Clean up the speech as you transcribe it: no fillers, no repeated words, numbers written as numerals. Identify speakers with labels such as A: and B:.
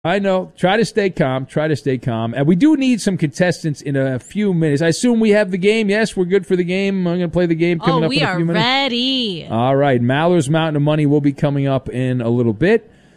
A: I know. Try to stay calm. And we do need some contestants in a few minutes. I assume we have the game. Yes, we're good for the game. I'm going to play the game coming up in a few minutes.
B: We are ready.
A: All right. Maller's Mountain of Money will be coming up in a little bit.